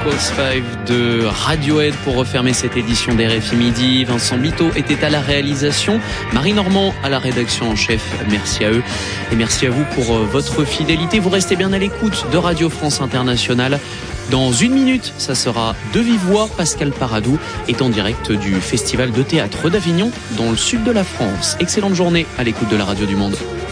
Equals 5 de Radiohead pour refermer cette édition d'RFI Midi. Vincent Biteau était à la réalisation, Marie Normand à la rédaction en chef. Merci à eux et merci à vous pour votre fidélité. Vous restez bien à l'écoute de Radio France Internationale. Dans une minute, ça sera de vive voix. Pascal Paradou est en direct du Festival de théâtre d'Avignon dans le sud de la France. Excellente journée à l'écoute de la Radio du Monde.